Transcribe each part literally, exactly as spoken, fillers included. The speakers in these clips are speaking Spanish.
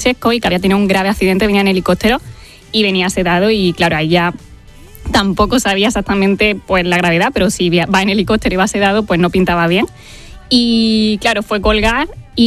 Chesco y que había tenido un grave accidente, venía en helicóptero y venía sedado y claro, ahí ya tampoco sabía exactamente pues la gravedad, pero si va en helicóptero y va sedado, pues no pintaba bien. Y claro, fue colgar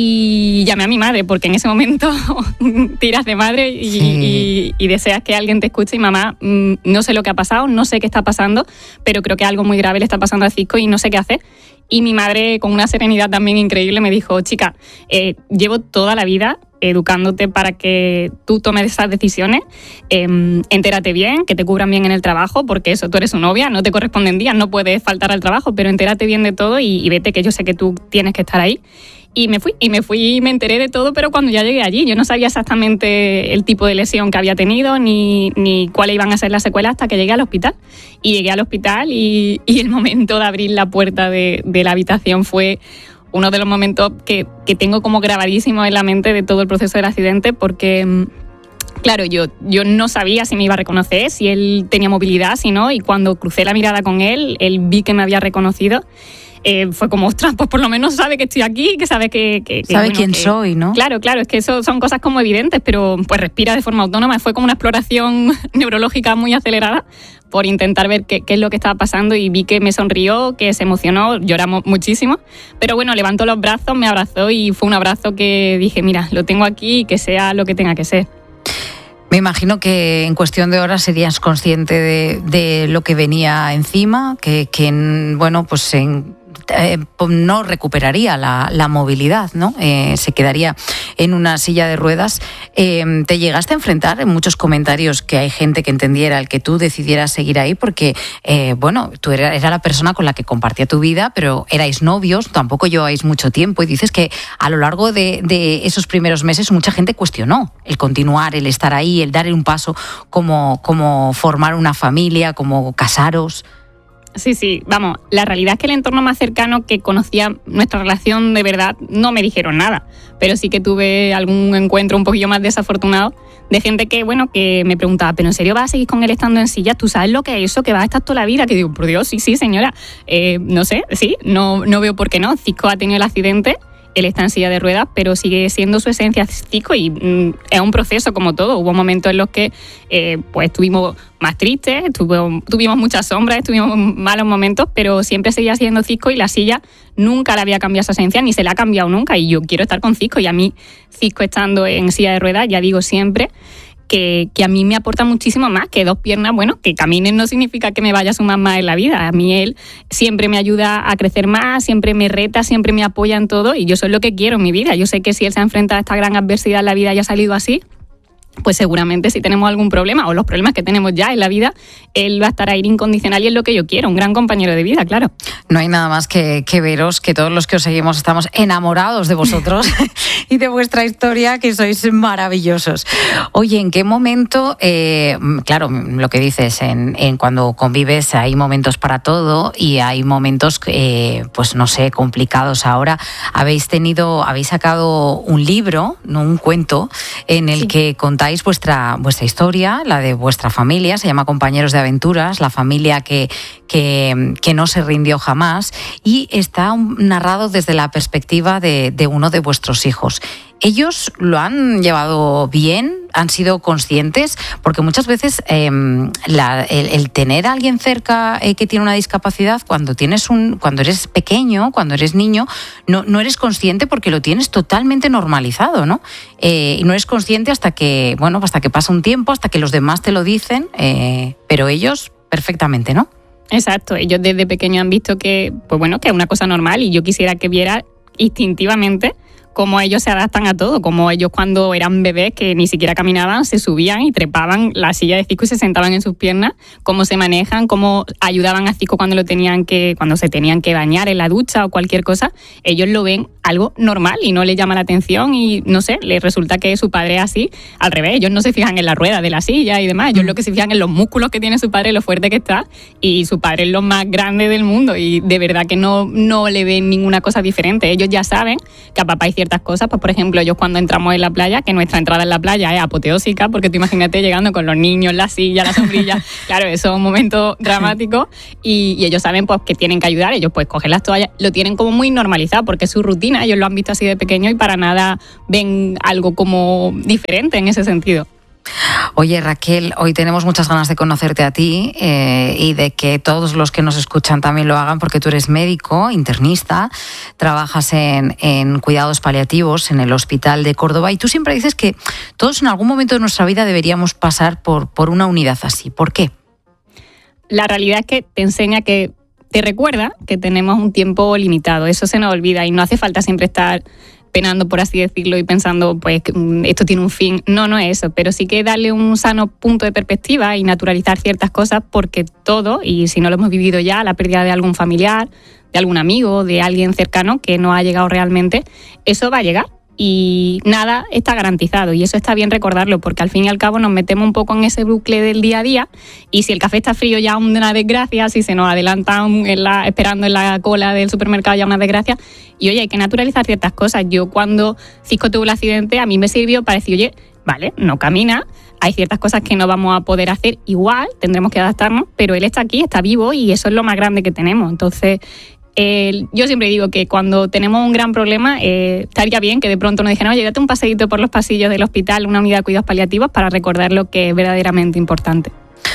y llamé a mi madre, porque en ese momento tiras de madre y, sí. y, y deseas que alguien te escuche. Y mamá, mmm, no sé lo que ha pasado, no sé qué está pasando, pero creo que algo muy grave le está pasando a Cisco y no sé qué hacer. Y mi madre, con una serenidad también increíble, me dijo, chica, eh, llevo toda la vida educándote para que tú tomes esas decisiones, eh, entérate bien, que te cubran bien en el trabajo, porque eso, tú eres su novia, no te corresponden días, no puedes faltar al trabajo, pero entérate bien de todo y, y vete, que yo sé que tú tienes que estar ahí. Y me fui, y me fui y me enteré de todo, pero cuando ya llegué allí, yo no sabía exactamente el tipo de lesión que había tenido, ni, ni cuáles iban a ser las secuelas hasta que llegué al hospital. Y llegué al hospital y, y el momento de abrir la puerta de, de la habitación fue uno de los momentos que, que tengo como grabadísimo en la mente de todo el proceso del accidente, porque, claro, yo, yo no sabía si me iba a reconocer, si él tenía movilidad, si no, y cuando crucé la mirada con él, él vi que me había reconocido. Eh, fue como, ostras, pues por lo menos sabe que estoy aquí, que sabe que... que, que sabe bueno, quién que, soy, ¿no? Claro, claro, es que eso son cosas como evidentes, pero pues respira de forma autónoma. Fue como una exploración neurológica muy acelerada por intentar ver qué, qué es lo que estaba pasando, y vi que me sonrió, que se emocionó, lloramos muchísimo, pero bueno, levantó los brazos, me abrazó y fue un abrazo que dije, mira, lo tengo aquí y que sea lo que tenga que ser. Me imagino que en cuestión de horas serías consciente de, de lo que venía encima, que, que bueno, pues en... Eh, no recuperaría la, la movilidad, ¿no? Eh, se quedaría en una silla de ruedas. Eh, ¿Te llegaste a enfrentar en muchos comentarios que hay gente que entendiera el que tú decidieras seguir ahí? Porque, eh, bueno, tú eras era la persona con la que compartía tu vida, pero erais novios, tampoco lleváis mucho tiempo, y dices que a lo largo de, de esos primeros meses mucha gente cuestionó el continuar, el estar ahí, el dar un paso, como, como formar una familia, como casaros. Sí, sí, vamos, la realidad es que el entorno más cercano que conocía nuestra relación de verdad no me dijeron nada, pero sí que tuve algún encuentro un poquillo más desafortunado de gente que, bueno, que me preguntaba, ¿pero en serio vas a seguir con él estando en silla? ¿Tú sabes lo que es eso? ¿Que vas a estar toda la vida? Que digo, por Dios, sí, sí, señora, eh, no sé, sí, no, no veo por qué no. Cisco ha tenido el accidente, él está en silla de ruedas, pero sigue siendo su esencia Cisco y mm, es un proceso como todo. Hubo momentos en los que eh, pues estuvimos más tristes, tuvimos, tuvimos muchas sombras, tuvimos malos momentos, pero siempre seguía siendo Cisco y la silla nunca le había cambiado esa esencia, ni se la ha cambiado nunca, y yo quiero estar con Cisco, y a mí Cisco estando en silla de ruedas, ya digo siempre que, que a mí me aporta muchísimo más que dos piernas. Bueno, que caminen no significa que me vaya a sumar más en la vida. A mí él siempre me ayuda a crecer más, siempre me reta, siempre me apoya en todo, y yo soy lo que quiero en mi vida. Yo sé que si él se ha enfrentado a esta gran adversidad en la vida y ha salido así, pues seguramente si tenemos algún problema, o los problemas que tenemos ya en la vida, él va a estar ahí incondicional y es lo que yo quiero, un gran compañero de vida, claro. No hay nada más que, que veros, que todos los que os seguimos estamos enamorados de vosotros y de vuestra historia, que sois maravillosos. Oye, ¿en qué momento, eh, claro, lo que dices, en, en cuando convives hay momentos para todo y hay momentos, eh, pues no sé, complicados. Ahora habéis tenido, habéis sacado un libro, no un cuento, en el sí. que contáis vuestra, vuestra historia, la de vuestra familia, se llama Compañeros de Aventuras, la familia que, que, que no se rindió jamás, y está narrado desde la perspectiva de, de uno de vuestros hijos. ¿Ellos lo han llevado bien? ¿Han sido conscientes? Porque muchas veces eh, la, el, el tener a alguien cerca eh, que tiene una discapacidad, cuando tienes un, cuando eres pequeño, cuando eres niño, no, no eres consciente porque lo tienes totalmente normalizado, ¿no? Eh, y no eres consciente hasta que, bueno, hasta que pasa un tiempo, hasta que los demás te lo dicen, eh, pero ellos perfectamente, ¿no? Exacto, ellos desde pequeños han visto que, pues bueno, que es una cosa normal, y yo quisiera que viera instintivamente cómo ellos se adaptan a todo, como ellos cuando eran bebés que ni siquiera caminaban, se subían y trepaban la silla de Cisco y se sentaban en sus piernas, cómo se manejan, cómo ayudaban a Cisco cuando lo tenían que, cuando se tenían que bañar en la ducha o cualquier cosa. Ellos lo ven algo normal y no les llama la atención, y no sé, les resulta que su padre es así. Al revés, ellos no se fijan en la rueda de la silla y demás, ellos mm. lo que se fijan en los músculos que tiene su padre, lo fuerte que está, y su padre es lo más grande del mundo, y de verdad que no, no le ven ninguna cosa diferente. Ellos ya saben que a papá hicieron ciertas cosas, pues por ejemplo, ellos cuando entramos en la playa, que nuestra entrada en la playa es apoteósica, porque tú imagínate llegando con los niños, la silla, la sombrilla, claro, eso es un momento dramático, y, y ellos saben pues que tienen que ayudar, ellos pues cogen las toallas, lo tienen como muy normalizado, porque es su rutina, ellos lo han visto así de pequeño y para nada ven algo como diferente en ese sentido. Oye, Raquel, hoy tenemos muchas ganas de conocerte a ti eh, y de que todos los que nos escuchan también lo hagan, porque tú eres médico, internista, trabajas en, en cuidados paliativos en el Hospital de Córdoba, y tú siempre dices que todos en algún momento de nuestra vida deberíamos pasar por, por una unidad así. ¿Por qué? La realidad es que te enseña que te recuerda que tenemos un tiempo limitado, eso se nos olvida y no hace falta siempre estar penando, por así decirlo, y pensando, pues, esto tiene un fin. No, no es eso, pero sí que darle un sano punto de perspectiva y naturalizar ciertas cosas, porque todo, y si no lo hemos vivido ya, la pérdida de algún familiar, de algún amigo, de alguien cercano que no ha llegado realmente, eso va a llegar. Y nada está garantizado, y eso está bien recordarlo, porque al fin y al cabo nos metemos un poco en ese bucle del día a día, y si el café está frío ya una desgracia, si se nos adelanta en la, esperando en la cola del supermercado ya una desgracia. Y oye, hay que naturalizar ciertas cosas. Yo cuando Cisco tuvo el accidente, a mí me sirvió para decir, oye, vale, no camina, hay ciertas cosas que no vamos a poder hacer igual, tendremos que adaptarnos, pero él está aquí, está vivo, y eso es lo más grande que tenemos. Entonces Eh, yo siempre digo que cuando tenemos un gran problema, eh, estaría bien que de pronto nos dijeran, oye, date un paseíto por los pasillos del hospital, una unidad de cuidados paliativos, para recordar lo que es verdaderamente importante.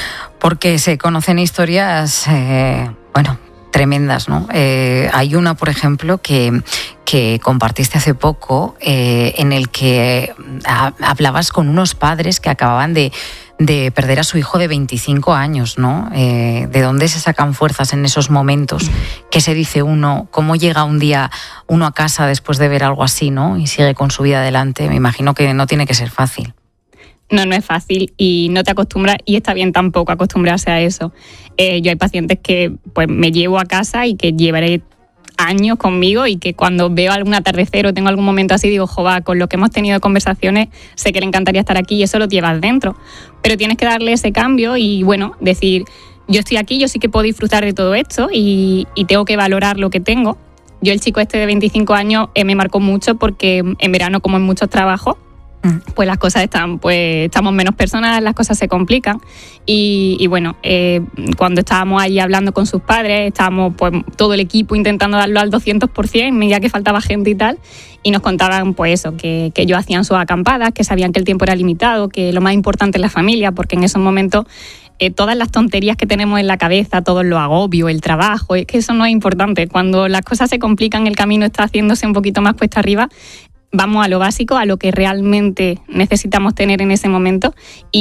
Porque se conocen historias, eh, bueno, tremendas, ¿no? Eh, hay una, por ejemplo, que, que compartiste hace poco, eh, en el que a, hablabas con unos padres que acababan de de perder a su hijo de veinticinco años, ¿no? Eh, ¿De dónde se sacan fuerzas en esos momentos? ¿Qué se dice uno? ¿Cómo llega un día uno a casa después de ver algo así, ¿no? Y sigue con su vida adelante. Me imagino que no tiene que ser fácil. No, no es fácil, y no te acostumbras, y está bien tampoco acostumbrarse a eso. Eh, yo hay pacientes que pues me llevo a casa y que llevaré años conmigo, y que cuando veo algún atardecer o tengo algún momento así digo, jova, con lo que hemos tenido de conversaciones, sé que le encantaría estar aquí, y eso lo llevas dentro. Pero tienes que darle ese cambio y, bueno, decir, yo estoy aquí, yo sí que puedo disfrutar de todo esto, y, y tengo que valorar lo que tengo. Yo, el chico este de veinticinco años, eh, me marcó mucho, porque en verano, como en muchos trabajos, pues las cosas están, pues estamos menos personas, las cosas se complican, y, y bueno, eh, cuando estábamos ahí hablando con sus padres, estábamos pues todo el equipo intentando darlo al doscientos por ciento, ya que faltaba gente y tal, y nos contaban pues eso, que, que ellos hacían sus acampadas, que sabían que el tiempo era limitado, que lo más importante es la familia, porque en esos momentos eh, todas las tonterías que tenemos en la cabeza, todo lo agobio, el trabajo, es que eso no es importante. Cuando las cosas se complican, el camino está haciéndose un poquito más cuesta arriba, vamos a lo básico, a lo que realmente necesitamos tener en ese momento.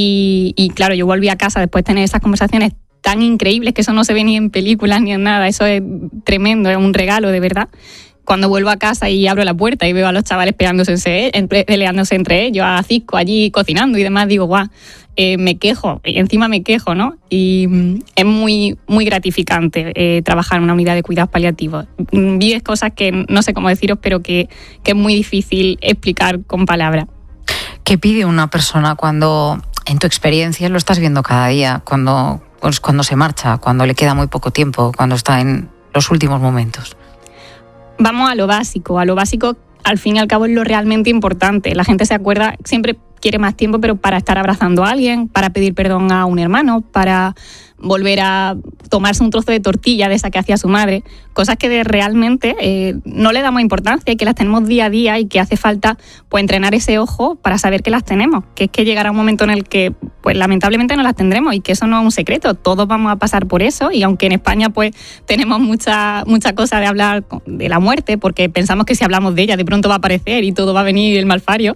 Y, y claro, yo volví a casa después de tener esas conversaciones tan increíbles, que eso no se ve ni en películas ni en nada, eso es tremendo, es un regalo de verdad. Cuando vuelvo a casa y abro la puerta y veo a los chavales peleándose, peleándose entre ellos, a Cisco allí cocinando y demás, digo, guau, eh, me quejo, y encima me quejo, ¿no? Y mm, es muy, muy gratificante eh, trabajar en una unidad de cuidados paliativos. Vives cosas que no sé cómo deciros, pero que, que es muy difícil explicar con palabras. ¿Qué pide una persona cuando, en tu experiencia, lo estás viendo cada día, cuando, pues, cuando se marcha, cuando le queda muy poco tiempo, cuando está en los últimos momentos? Vamos a lo básico, a lo básico al fin y al cabo es lo realmente importante. La gente se acuerda, siempre quiere más tiempo, pero para estar abrazando a alguien, para pedir perdón a un hermano, para volver a tomarse un trozo de tortilla de esa que hacía su madre, cosas que de realmente eh, no le damos importancia y que las tenemos día a día, y que hace falta pues entrenar ese ojo para saber que las tenemos, que es que llegará un momento en el que pues lamentablemente no las tendremos, y que eso no es un secreto, todos vamos a pasar por eso. Y aunque en España pues tenemos mucha, mucha cosa de hablar de la muerte, porque pensamos que si hablamos de ella de pronto va a aparecer y todo va a venir el malfario,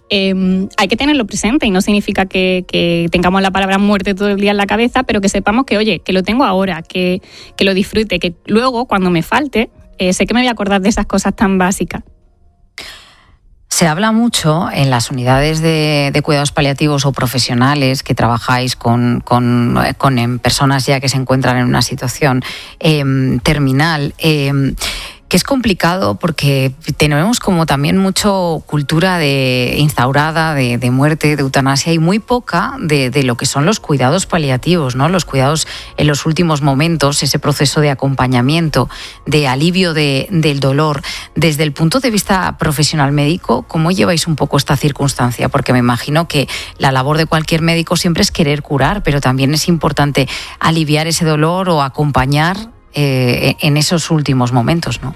eh, hay que tenerlo presente, y no significa que, que tengamos la palabra muerte todo el día en la cabeza, pero que sepamos que, oye, que lo tengo ahora, que, que lo disfrute, que luego cuando me falte, eh, sé que me voy a acordar de esas cosas tan básicas. Se habla mucho en las unidades de, de cuidados paliativos o profesionales que trabajáis con, con, con personas ya que se encuentran en una situación eh, terminal, eh, que es complicado porque tenemos como también mucho cultura de instaurada de, de muerte, de eutanasia, y muy poca de, de lo que son los cuidados paliativos, ¿no? Los cuidados en los últimos momentos, ese proceso de acompañamiento, de alivio de, del dolor. Desde el punto de vista profesional médico, ¿cómo lleváis un poco esta circunstancia? Porque me imagino que la labor de cualquier médico siempre es querer curar, pero también es importante aliviar ese dolor o acompañar eh, en esos últimos momentos, ¿no?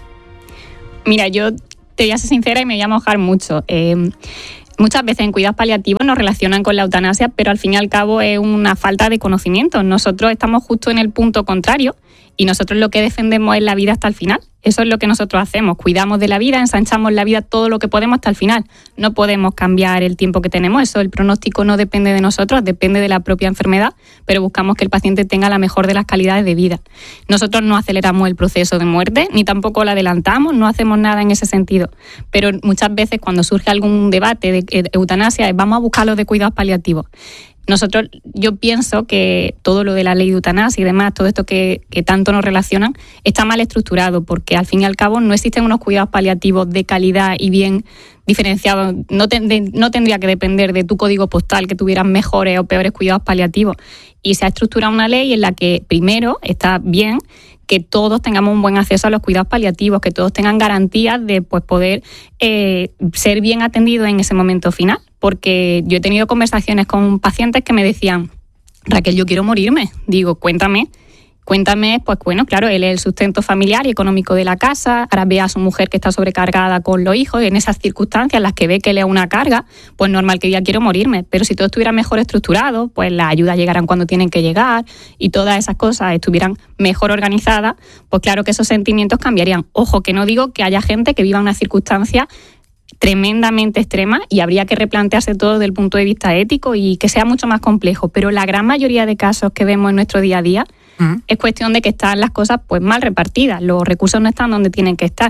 Mira, yo te voy a ser sincera y me voy a mojar mucho. Eh, muchas veces en cuidados paliativos nos relacionan con la eutanasia, pero al fin y al cabo es una falta de conocimiento. Nosotros estamos justo en el punto contrario y nosotros lo que defendemos es la vida hasta el final. Eso es lo que nosotros hacemos, cuidamos de la vida, ensanchamos la vida todo lo que podemos hasta el final. No podemos cambiar el tiempo que tenemos, eso, el pronóstico no depende de nosotros, depende de la propia enfermedad, pero buscamos que el paciente tenga la mejor de las calidades de vida. Nosotros no aceleramos el proceso de muerte, ni tampoco lo adelantamos, no hacemos nada en ese sentido. Pero muchas veces cuando surge algún debate de eutanasia, vamos a buscar los de cuidados paliativos. Nosotros, yo pienso que todo lo de la ley de eutanasia y demás, todo esto que, que tanto nos relacionan, está mal estructurado, porque al fin y al cabo no existen unos cuidados paliativos de calidad y bien diferenciados. No, ten, de, no tendría que depender de tu código postal que tuvieran mejores o peores cuidados paliativos. Y se ha estructurado una ley en la que, primero, está bien que todos tengamos un buen acceso a los cuidados paliativos, que todos tengan garantías de pues, poder eh, ser bien atendidos en ese momento final. Porque yo he tenido conversaciones con pacientes que me decían, Raquel, yo quiero morirme. Digo, cuéntame. Cuéntame, pues bueno, claro, él es el sustento familiar y económico de la casa, ahora ve a su mujer que está sobrecargada con los hijos, y en esas circunstancias en las que ve que le es una carga, pues normal que diga quiero morirme, pero si todo estuviera mejor estructurado, pues las ayudas llegarán cuando tienen que llegar y todas esas cosas estuvieran mejor organizadas, pues claro que esos sentimientos cambiarían. Ojo, que no digo que haya gente que viva una circunstancia tremendamente extrema y habría que replantearse todo desde el punto de vista ético y que sea mucho más complejo, pero la gran mayoría de casos que vemos en nuestro día a día uh-huh. es cuestión de que están las cosas pues mal repartidas, los recursos no están donde tienen que estar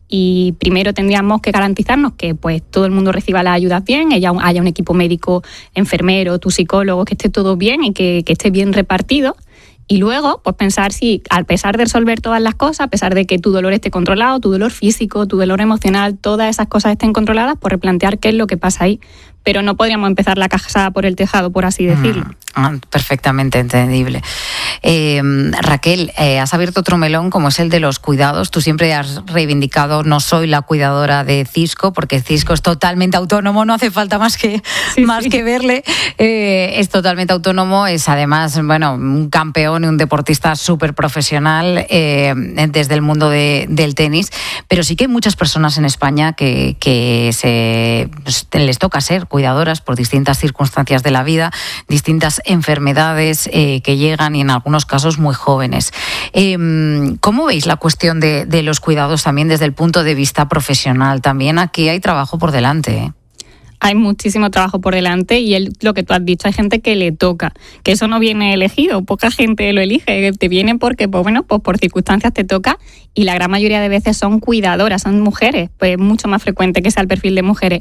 y primero tendríamos que garantizarnos que pues todo el mundo reciba las ayudas bien, haya un, haya un equipo médico, enfermero, tu psicólogo, que esté todo bien y que, que esté bien repartido. Y luego, pues pensar si, a pesar de resolver todas las cosas, a pesar de que tu dolor esté controlado, tu dolor físico, tu dolor emocional, todas esas cosas estén controladas, pues replantear qué es lo que pasa ahí. Pero no podríamos empezar la casa por el tejado, por así decirlo. Mm, perfectamente entendible. Eh, Raquel, eh, has abierto otro melón como es el de los cuidados. Tú siempre has reivindicado, no soy la cuidadora de Cisco, porque Cisco es totalmente autónomo, no hace falta más que, sí, más sí. que verle. Eh, es totalmente autónomo, es además bueno, un campeón y un deportista súper profesional eh, desde el mundo de, del tenis. Pero sí que hay muchas personas en España que, que se, pues, les toca ser cuidadoras por distintas circunstancias de la vida, distintas enfermedades eh, que llegan y en algunos casos muy jóvenes. Eh, ¿Cómo veis la cuestión de, de los cuidados también desde el punto de vista profesional? También aquí hay trabajo por delante, ¿eh? Hay muchísimo trabajo por delante y él, lo que tú has dicho, hay gente que le toca, que eso no viene elegido, poca gente lo elige, te viene porque pues bueno, pues por circunstancias te toca y la gran mayoría de veces son cuidadoras, son mujeres, pues es mucho más frecuente que sea el perfil de mujeres.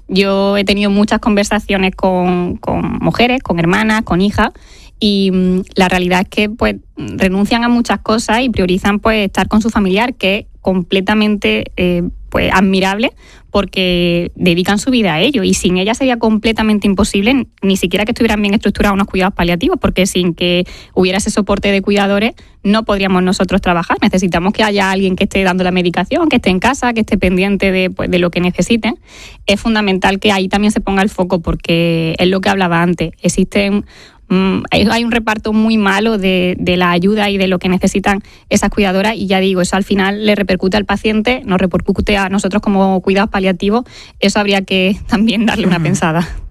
Yo he tenido muchas conversaciones con, con mujeres, con hermanas, con hijas y mmm, la realidad es que pues renuncian a muchas cosas y priorizan pues estar con su familiar, que es completamente eh, pues admirable porque dedican su vida a ello y sin ella sería completamente imposible ni siquiera que estuvieran bien estructurados unos cuidados paliativos, porque sin que hubiera ese soporte de cuidadores no podríamos nosotros trabajar. Necesitamos que haya alguien que esté dando la medicación, que esté en casa, que esté pendiente de, pues, de lo que necesiten. Es fundamental que ahí también se ponga el foco porque es lo que hablaba antes. Existen hay un reparto muy malo de, de la ayuda y de lo que necesitan esas cuidadoras y ya digo, eso al final le repercute al paciente, nos repercute a nosotros como cuidados paliativos, eso habría que también darle una pensada.